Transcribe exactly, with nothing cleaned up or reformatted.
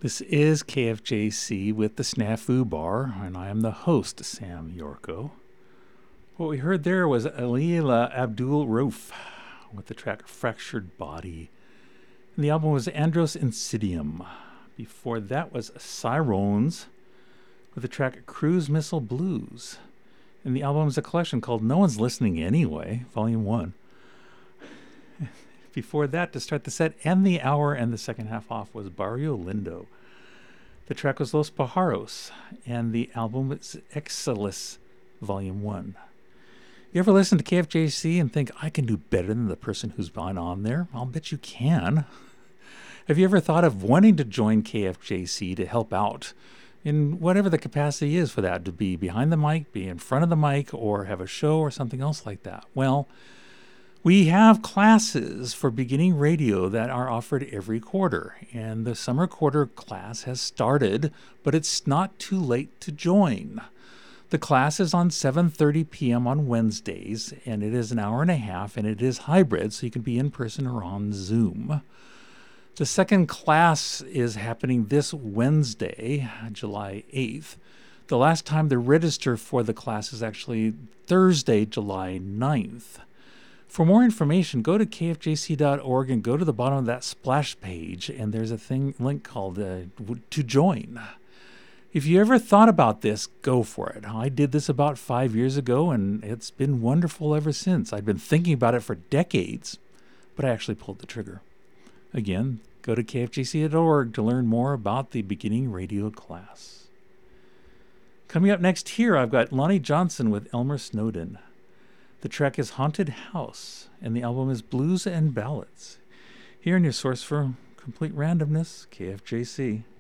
This is K F J C with the Snafu Bar, and I am the host, Sam Yorko. What we heard there was Alila Abdul Rauf with the track Fractured Body. And the album was Andros Insidium. Before that was Cyrones with the track Cruise Missile Blues. And the album is a collection called No One's Listening Anyway, Volume one. Before that, to start the set and the hour and the second half off, was Barrio Lindo. The track was Los Pajaros, and the album was Exilus, Volume one. You ever listen to K F J C and think, I can do better than the person who's been on there? I'll bet you can. Have you ever thought of wanting to join K F J C to help out in whatever the capacity is for that, to be behind the mic, be in front of the mic, or have a show or something else like that? Well, we have classes for beginning radio that are offered every quarter, and the summer quarter class has started, but it's not too late to join. The class is on seven thirty p.m. on Wednesdays, and it is an hour and a half, and it is hybrid, so you can be in person or on Zoom. The second class is happening this Wednesday, July eighth. The last time to register for the class is actually Thursday, July ninth. For more information, go to k f j c dot org and go to the bottom of that splash page, and there's a thing link called uh, to join. If you ever thought about this, go for it. I did this about five years ago, and it's been wonderful ever since. I'd been thinking about it for decades, but I actually pulled the trigger. Again, go to k f j c dot org to learn more about the beginning radio class. Coming up next here, I've got Lonnie Johnson with Elmer Snowden. The track is Haunted House, and the album is Blues and Ballads. Here in your source for complete randomness, K F J C.